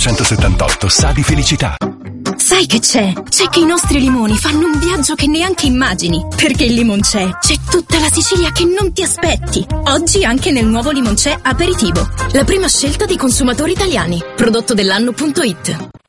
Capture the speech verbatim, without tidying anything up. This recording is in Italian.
centosettantotto sa di felicità. Sai che c'è? C'è che i nostri limoni fanno un viaggio che neanche immagini. Perché il Limoncè c'è tutta la Sicilia che non ti aspetti. Oggi anche nel nuovo Limoncè Aperitivo. La prima scelta dei consumatori italiani. Prodotto dell'anno punto it.